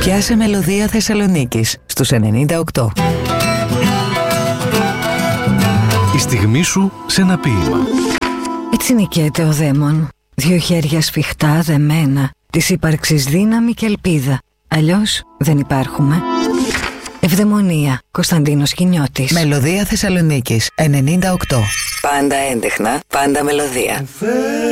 Πιάσε μελωδία Θεσσαλονίκης στους 98. Η στιγμή σου σε ένα ποίημα. Έτσι νικέται ο δαίμον. 2 χέρια σφιχτά δεμένα, της ύπαρξης δύναμη και ελπίδα. Αλλιώς δεν υπάρχουμε. Ευδαιμονία, Κωνσταντίνος Κινιώτης. Μελωδία Θεσσαλονίκης 98. Πάντα έντεχνα, πάντα μελωδία.